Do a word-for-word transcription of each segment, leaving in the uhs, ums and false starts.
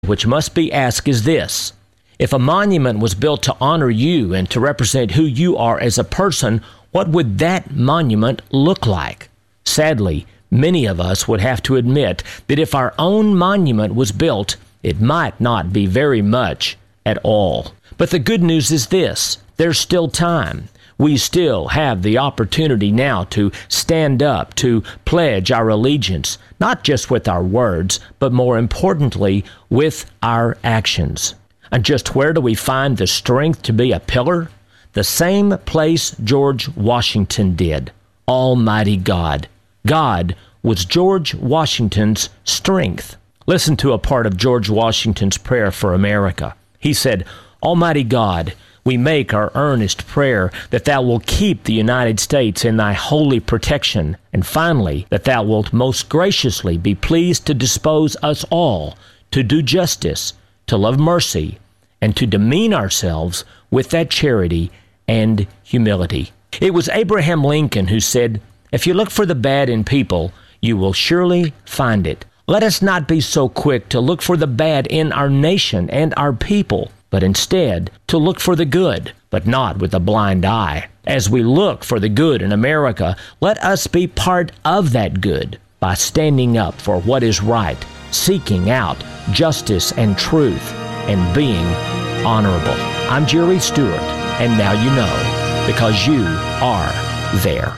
which must be asked is this: if a monument was built to honor you and to represent who you are as a person, what would that monument look like? Sadly, many of us would have to admit that if our own monument was built, it might not be very much at all. But the good news is this: there's still time. We still have the opportunity now to stand up, to pledge our allegiance, not just with our words, but more importantly, with our actions. And just where do we find the strength to be a pillar? The same place George Washington did: Almighty God. God was George Washington's strength. Listen to a part of George Washington's prayer for America. He said, "Almighty God, we make our earnest prayer that thou wilt keep the United States in thy holy protection, and finally, that thou wilt most graciously be pleased to dispose us all to do justice, to love mercy, and to demean ourselves with that charity and humility." It was Abraham Lincoln who said, "If you look for the bad in people, you will surely find it." Let us not be so quick to look for the bad in our nation and our people, but instead to look for the good, but not with a blind eye. As we look for the good in America, let us be part of that good by standing up for what is right, seeking out justice and truth, and being honorable. I'm Jerry Stewart, and now you know, because you are there.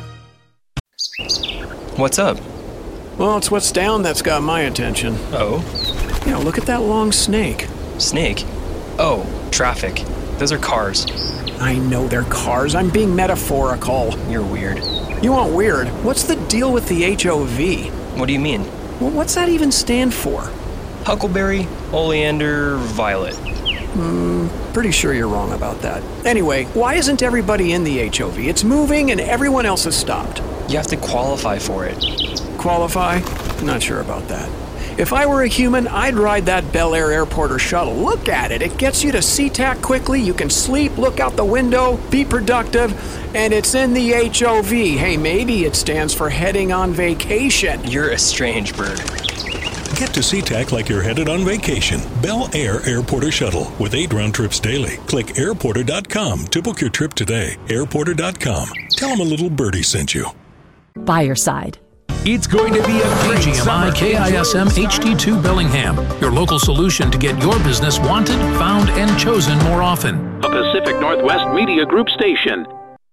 What's up? Well, it's what's down that's got my attention. Oh? You know, look at that long snake. Snake? Oh, traffic. Those are cars. I know they're cars. I'm being metaphorical. You're weird. You want weird? What's the deal with the H O V? What do you mean? Well, what's that even stand for? Huckleberry, oleander, violet. Hmm, pretty sure you're wrong about that. Anyway, why isn't everybody in the H O V? It's moving and everyone else has stopped. You have to qualify for it. Qualify? Not sure about that. If I were a human, I'd ride that Bel Air airport or shuttle. Look at it. It gets you to SeaTac quickly. You can sleep, look out the window, be productive, and it's in the H O V. Hey, maybe it stands for heading on vacation. You're a strange bird. Get to SeaTac like you're headed on vacation. Bel Air Airporter Shuttle with eight round trips daily. Click airporter dot com to book your trip today. airporter dot com. Tell them a little birdie sent you. By your side. It's going to be a great G M I K I S M H D two Bellingham, your local solution to get your business wanted, found, and chosen more often. A Pacific Northwest Media Group station.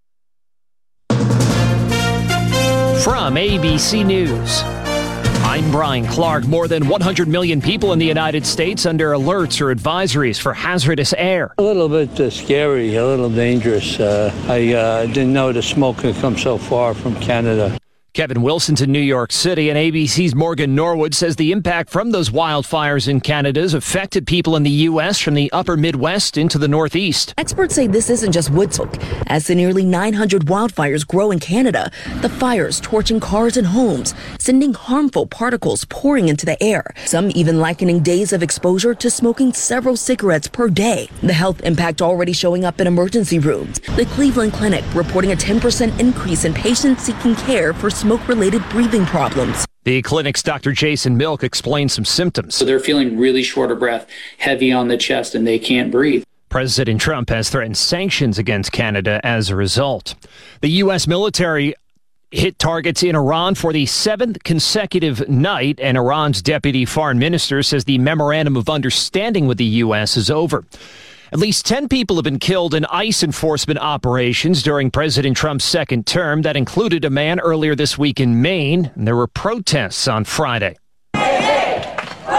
From A B C News, I'm Brian Clark. More than one hundred million people in the United States under alerts or advisories for hazardous air. A little bit uh, scary, a little dangerous. Uh, I uh, didn't know the smoke could come so far from Canada. Kevin Wilson's in New York City, and A B C's Morgan Norwood says the impact from those wildfires in Canada has affected people in the U S from the upper Midwest into the Northeast. Experts say this isn't just wood smoke. As the nearly nine hundred wildfires grow in Canada, the fires torching cars and homes, sending harmful particles pouring into the air. Some even likening days of exposure to smoking several cigarettes per day. The health impact already showing up in emergency rooms. The Cleveland Clinic reporting a ten percent increase in patients seeking care for smoke-related breathing problems. The clinic's Doctor Jason Milk explains some symptoms. So they're feeling really short of breath, heavy on the chest, and they can't breathe. President Trump has threatened sanctions against Canada as a result. The U S military hit targets in Iran for the seventh consecutive night, and Iran's deputy foreign minister says the memorandum of understanding with the U S is over. At least ten people have been killed in ICE enforcement operations during President Trump's second term. That included a man earlier this week in Maine, and there were protests on Friday. Hey, hey!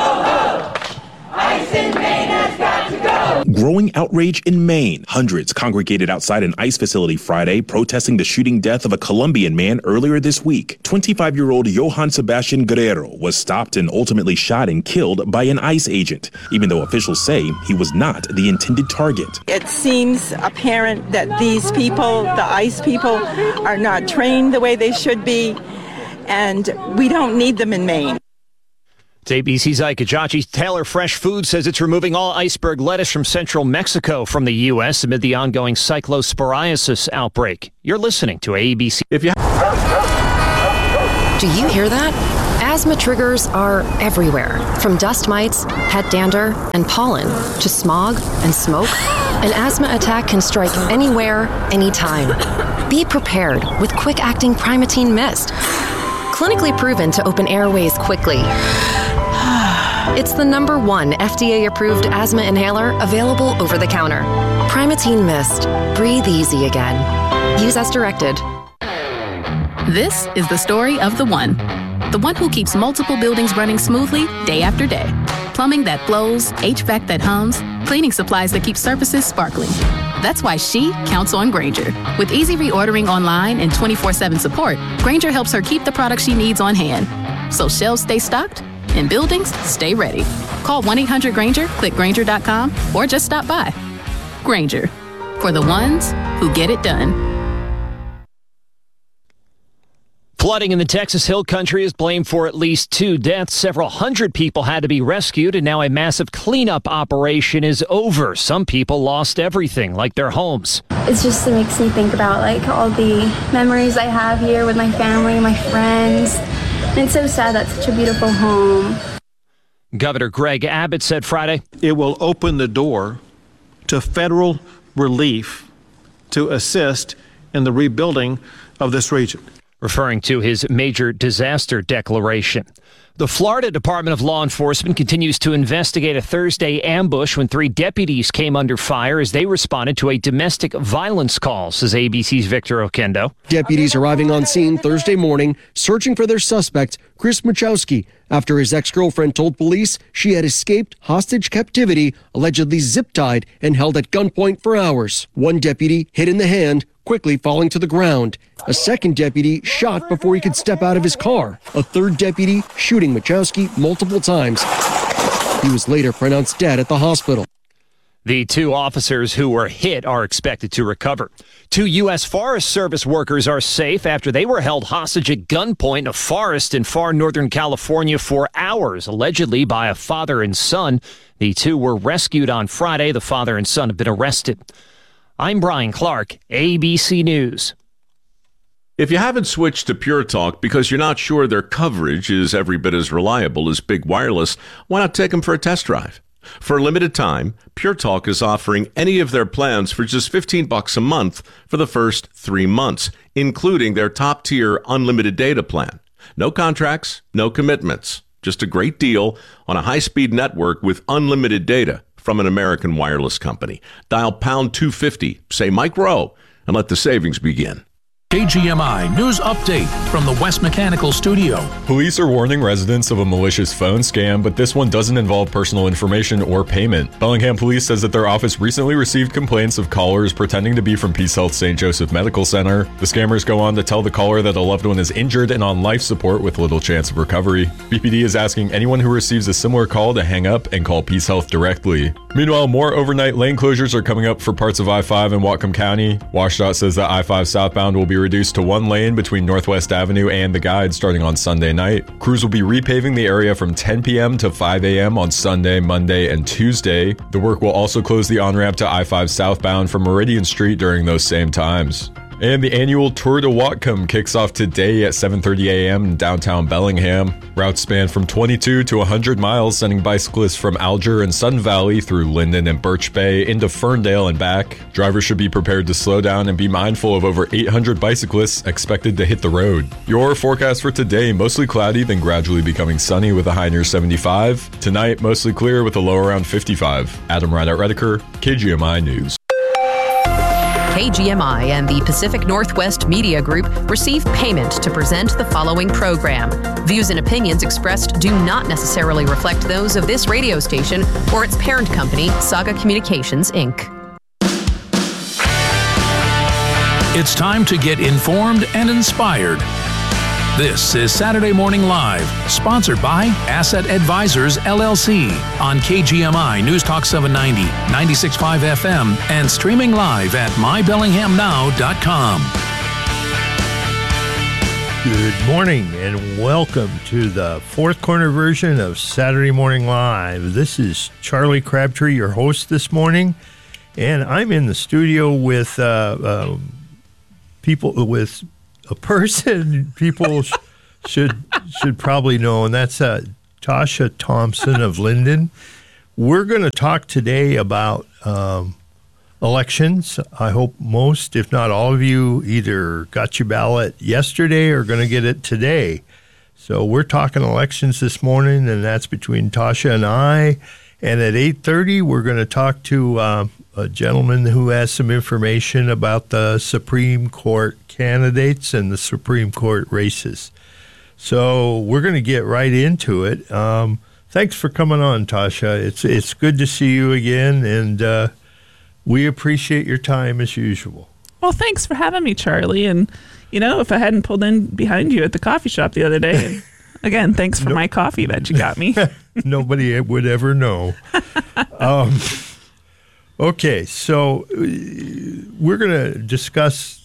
Ho, ho! ICE in Maine has got to go! Growing outrage in Maine. Hundreds congregated outside an ICE facility Friday, protesting the shooting death of a Colombian man earlier this week. twenty-five-year-old Johann Sebastian Guerrero was stopped and ultimately shot and killed by an ICE agent, even though officials say he was not the intended target. It seems apparent that these people, the ICE people, are not trained the way they should be, and we don't need them in Maine. It's A B C's Ike Ajachi. Taylor Fresh Foods says it's removing all iceberg lettuce from central Mexico from the U S amid the ongoing cyclosporiasis outbreak. You're listening to A B C. If you Do you hear that? Asthma triggers are everywhere, from dust mites, pet dander, and pollen, to smog and smoke. An asthma attack can strike anywhere, anytime. Be prepared with quick-acting Primatene Mist. Clinically proven to open airways quickly. It's the number one F D A-approved asthma inhaler available over the counter. Primatene Mist. Breathe easy again. Use as directed. This is the story of the one. The one who keeps multiple buildings running smoothly day after day. Plumbing that flows, H V A C that hums, cleaning supplies that keep surfaces sparkling. That's why she counts on Grainger. With easy reordering online and twenty-four seven support, Grainger helps her keep the products she needs on hand. So shelves stay stocked and buildings stay ready. Call one eight hundred Grainger, click Grainger dot com, or just stop by. Grainger, for the ones who get it done. Flooding in the Texas Hill Country is blamed for at least two deaths. Several hundred people had to be rescued, and now a massive cleanup operation is over. Some people lost everything, like their homes. It just makes me think about like all the memories I have here with my family, my friends. And it's so sad that's such a beautiful home. Governor Greg Abbott said Friday, it will open the door to federal relief to assist in the rebuilding of this region. Referring to his major disaster declaration. The Florida Department of Law Enforcement continues to investigate a Thursday ambush when three deputies came under fire as they responded to a domestic violence call, says A B C's Victor Oquendo. Deputies arriving on scene Thursday morning, searching for their suspect, Chris Machowski, after his ex-girlfriend told police she had escaped hostage captivity, allegedly zip-tied and held at gunpoint for hours. One deputy hit in the hand, quickly falling to the ground. A second deputy shot before he could step out of his car. A third deputy shooting Machowski multiple times. He was later pronounced dead at the hospital. The two officers who were hit are expected to recover. Two U S Forest Service workers are safe after they were held hostage at gunpoint in a forest in far northern California for hours, allegedly by a father and son. The two were rescued on Friday. The father and son have been arrested. I'm Brian Clark, A B C News. If you haven't switched to Pure Talk because you're not sure their coverage is every bit as reliable as Big Wireless, why not take them for a test drive? For a limited time, Pure Talk is offering any of their plans for just fifteen bucks a month for the first three months, including their top-tier unlimited data plan. No contracts, no commitments, just a great deal on a high-speed network with unlimited data from an American wireless company. Dial pound two fifty, say Mike Rowe, and let the savings begin. K G M I News Update from the West Mechanical Studio. Police are warning residents of a malicious phone scam, but this one doesn't involve personal information or payment. Bellingham Police says that their office recently received complaints of callers pretending to be from Peace Health Saint Joseph Medical Center. The scammers go on to tell the caller that a loved one is injured and on life support with little chance of recovery. B P D is asking anyone who receives a similar call to hang up and call Peace Health directly. Meanwhile, more overnight lane closures are coming up for parts of I five in Whatcom County. WashDOT says that I five southbound will be reduced to one lane between Northwest Avenue and the Guide starting on Sunday night. Crews will be repaving the area from ten p.m. to five a.m. on Sunday, Monday, and Tuesday. The work will also close the on-ramp to I five southbound from Meridian Street during those same times. And the annual Tour de Whatcom kicks off today at seven thirty a.m. in downtown Bellingham. Routes span from twenty-two to one hundred miles, sending bicyclists from Alger and Sun Valley through Linden and Birch Bay into Ferndale and back. Drivers should be prepared to slow down and be mindful of over eight hundred bicyclists expected to hit the road. Your forecast for today, mostly cloudy, then gradually becoming sunny with a high near seventy-five. Tonight, mostly clear with a low around fifty-five. Adam Rideout Redeker, K G M I News. K G M I and the Pacific Northwest Media Group receive payment to present the following program. Views and opinions expressed do not necessarily reflect those of this radio station or its parent company, Saga Communications, Incorporated. It's time to get informed and inspired. This is Saturday Morning Live, sponsored by Asset Advisors, L L C, on K G M I News Talk seven ninety, ninety-six point five F M, and streaming live at my bellingham now dot com. Good morning and welcome to the fourth corner version of Saturday Morning Live. This is Charlie Crabtree, your host this morning, and I'm in the studio with uh, uh, people with... a person people sh- should should probably know, and that's uh, Tasha Thompson of Linden. We're going to talk today about um, elections. I hope most, if not all of you, either got your ballot yesterday or going to get it today. So we're talking elections this morning, and that's between Tasha and I. And at eight thirty, we're going to talk to uh, a gentleman who has some information about the Supreme Court candidates and the Supreme Court races. So we're going to get right into it. Um, thanks for coming on, Tasha. It's it's good to see you again, and uh, we appreciate your time as usual. Well, thanks for having me, Charlie. And, you know, if I hadn't pulled in behind you at the coffee shop the other day, again, thanks for no, my coffee that you got me. Nobody would ever know. um, okay, so we're going to discuss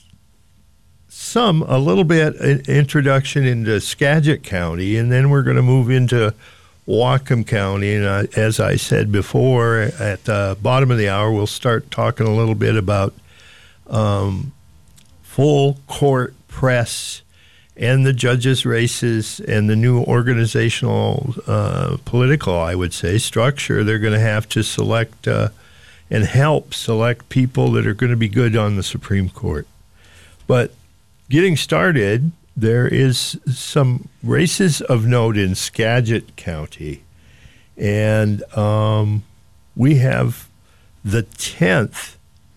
some, a little bit, an introduction into Skagit County, and then we're going to move into Whatcom County. And I, as I said before, at the bottom of the hour, we'll start talking a little bit about um, full court press and the judges' races and the new organizational, uh, political, I would say, structure. They're going to have to select uh, and help select people that are going to be good on the Supreme Court. But getting started, there is some races of note in Skagit County. And um, we have the tenth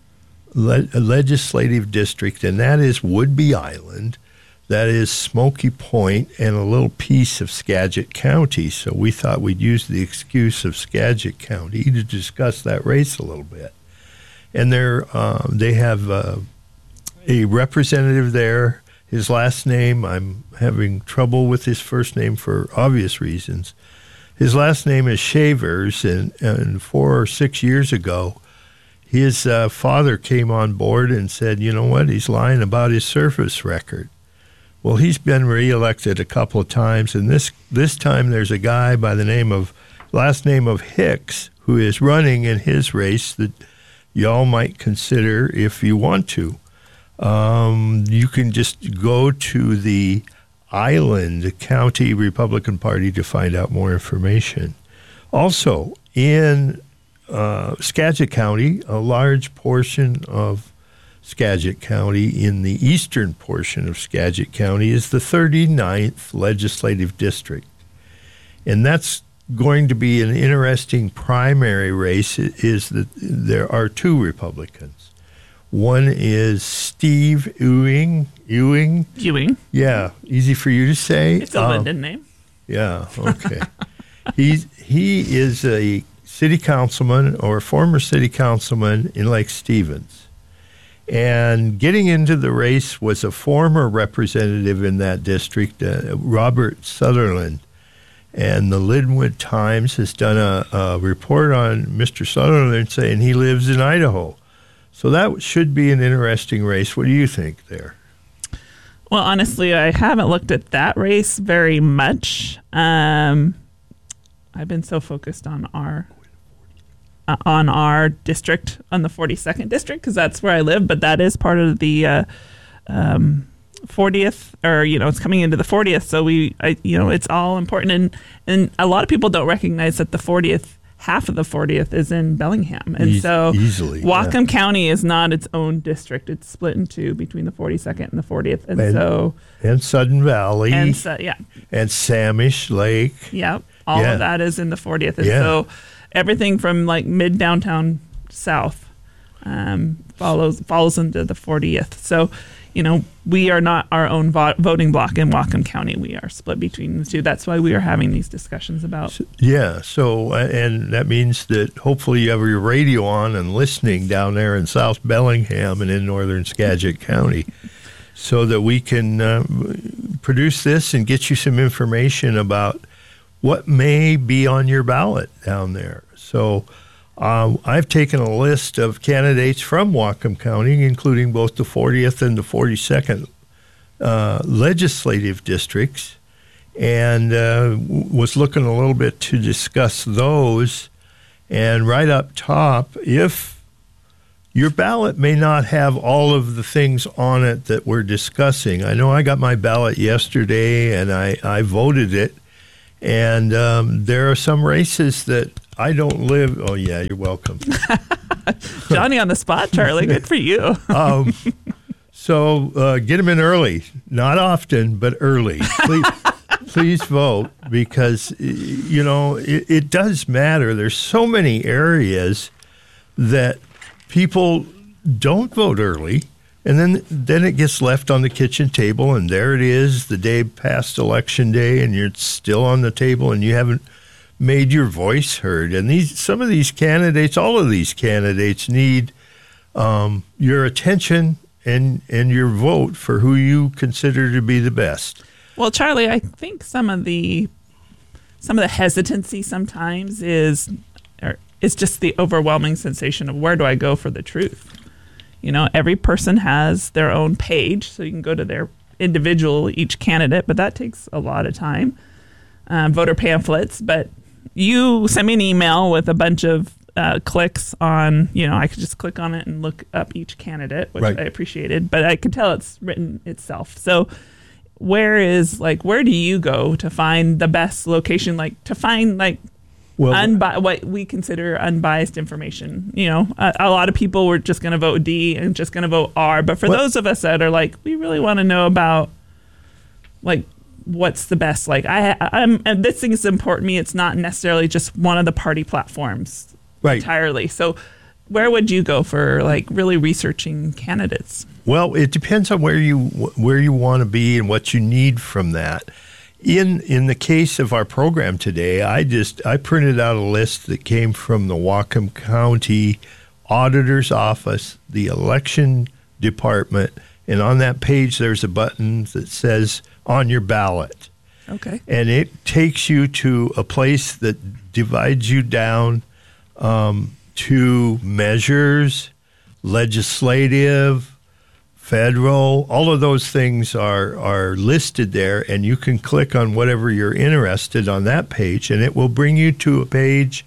le- legislative district, and that is Woodby Island. That is Smoky Point and a little piece of Skagit County. So we thought we'd use the excuse of Skagit County to discuss that race a little bit. And they're, uh, they have uh, a representative there. His last name, I'm having trouble with his first name for obvious reasons. His last name is Shavers, and, and four or six years ago, his uh, father came on board and said, you know what, he's lying about his service record. Well, he's been reelected a couple of times, and this this time there's a guy by the name of, last name of Hicks, who is running in his race that y'all might consider if you want to. Um, you can just go to the Island County Republican Party to find out more information. Also, in uh, Skagit County, a large portion of Skagit County, in the eastern portion of Skagit County, is the thirty-ninth Legislative District. And that's going to be an interesting primary race, is that there are two Republicans. One is Steve Ewing. Ewing? Ewing. Yeah, easy for you to say. It's a Linden um, name. Yeah, okay. He's, he is a city councilman or former city councilman in Lake Stevens. And getting into the race was a former representative in that district, uh, Robert Sutherland. And the Linwood Times has done a, a report on Mister Sutherland saying he lives in Idaho. So that should be an interesting race. What do you think there? Well, honestly, I haven't looked at that race very much. Um, I've been so focused on our uh, on our district, on the forty-second district, because that's where I live. But that is part of the uh, um, fortieth, or you know, it's coming into the fortieth. So we, I, you know, it's all important, and and a lot of people don't recognize that the fortieth. Half of the fortieth is in Bellingham. And e- so easily, Whatcom yeah. County is not its own district. It's split in two between the forty-second and the fortieth. And, and so... And Sudden Valley. And, uh, yeah. And Samish Lake. Yeah. All yeah. of that is in the fortieth. And yeah. so everything from like mid-downtown south um, follows follows into the fortieth. So, you know, we are not our own vo- voting block in Whatcom County. We are split between the two. That's why we are having these discussions about. So, yeah. So, and that means that hopefully you have your radio on and listening down there in South Bellingham and in northern Skagit County, so that we can uh, produce this and get you some information about what may be on your ballot down there. So, Um, I've taken a list of candidates from Whatcom County, including both the fortieth and the forty-second uh, legislative districts, and uh, was looking a little bit to discuss those. And right up top, if your ballot may not have all of the things on it that we're discussing. I know I got my ballot yesterday, and I, I voted it. And um, there are some races that I don't live. Oh, yeah, you're welcome. Johnny on the spot, Charlie. Good for you. um, so uh, get them in early. Not often, but early. Please, please vote because, you know, it, it does matter. There's so many areas that people don't vote early. And then then it gets left on the kitchen table, and there it is the day past Election Day, and you're still on the table, and you haven't made your voice heard. And these some of these candidates, all of these candidates need um, your attention and, and your vote for who you consider to be the best. Well, Charlie, I think some of the some of the hesitancy sometimes is or is just the overwhelming sensation of where do I go for the truth? You know, every person has their own page, so you can go to their individual, each candidate, but that takes a lot of time. Um, voter pamphlets, but you send me an email with a bunch of uh, clicks on, you know, I could just click on it and look up each candidate, which right. I appreciated, but I could tell it's written itself. So where is, like, where do you go to find the best location, like, to find, like, Well, Unbi- what we consider unbiased information? You know, a, a lot of people were just going to vote D and just going to vote R. But for what? those of us that are like, we really want to know about, like, what's the best? Like, I, I'm, and this thing is important to me. It's not necessarily just one of the party platforms right. entirely. So where would you go for, like, really researching candidates? Well, it depends on where you where you want to be and what you need from that. In in the case of our program today, I just I printed out a list that came from the Whatcom County Auditor's Office, the election department, and on that page there's a button that says on your ballot. Okay. And it takes you to a place that divides you down um, to measures, legislative, federal, all of those things are are listed there, and you can click on whatever you're interested on that page, and it will bring you to a page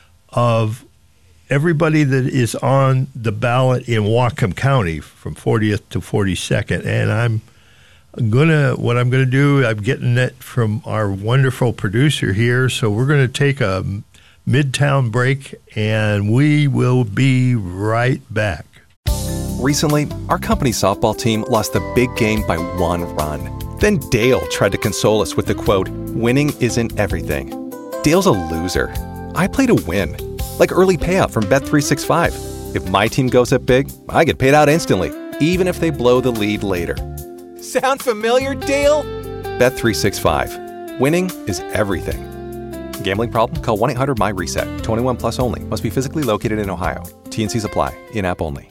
of everybody that is on the ballot in Whatcom County from fortieth to forty-second. And I'm gonna what I'm gonna do, I'm getting it from our wonderful producer here, so we're gonna take a midtown break, and we will be right back. Recently, our company's softball team lost the big game by one run. Then Dale tried to console us with the quote, "Winning isn't everything." Dale's a loser. I play to win. Like early payout from Bet three sixty-five. If my team goes up big, I get paid out instantly, even if they blow the lead later. Sound familiar, Dale? Bet three sixty-five. Winning is everything. Gambling problem? Call one eight hundred M Y reset. twenty-one plus only. Must be physically located in Ohio. T and Cs apply. In-app only.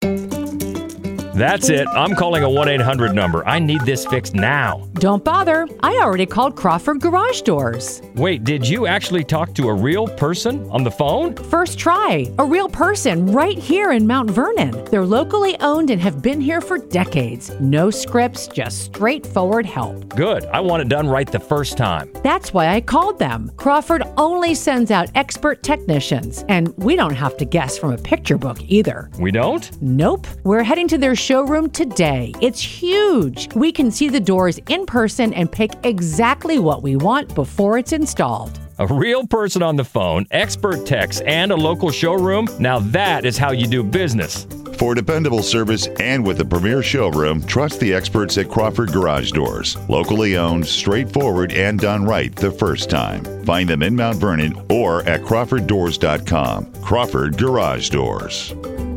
That's it. I'm calling a one eight hundred number. I need this fixed now. Don't bother. I already called Crawford Garage Doors. Wait, did you actually talk to a real person on the phone? First try. A real person right here in Mount Vernon. They're locally owned and have been here for decades. No scripts, just straightforward help. Good. I want it done right the first time. That's why I called them. Crawford only sends out expert technicians, and we don't have to guess from a picture book either. We don't? Nope. We're heading to their showroom today. It's huge. We can see the doors in person and pick exactly what we want before it's installed. A real person on the phone, expert techs, and a local showroom? Now that is how you do business. For dependable service and with a premier showroom, trust the experts at Crawford Garage Doors. Locally owned, straightforward, and done right the first time. Find them in Mount Vernon or at crawford doors dot com. Crawford Garage Doors.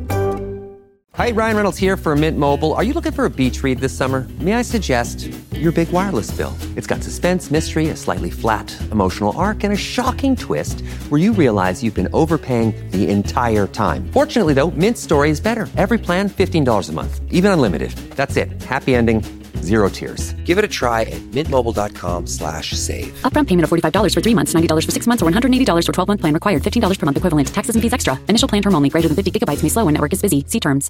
Hi, Ryan Reynolds here for Mint Mobile. Are you looking for a beach read this summer? May I suggest your big wireless bill? It's got suspense, mystery, a slightly flat emotional arc, and a shocking twist where you realize you've been overpaying the entire time. Fortunately, though, Mint's story is better. Every plan, fifteen dollars a month, even unlimited. That's it. Happy ending, zero tears. Give it a try at mintmobile.com slash save. Upfront payment of forty-five dollars for three months, ninety dollars for six months, or one hundred eighty dollars for twelve-month plan required. fifteen dollars per month equivalent. Taxes and fees extra. Initial plan term only. Greater than fifty gigabytes may slow when network is busy. See terms.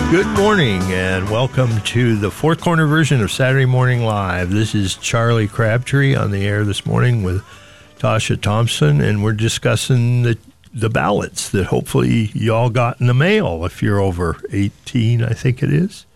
Good morning and welcome to the fourth corner version of Saturday Morning Live. This is Charlie Crabtree on the air this morning with Tasha Thompson, and we're discussing the the ballots that hopefully y'all got in the mail if you're over eighteen, I think it is.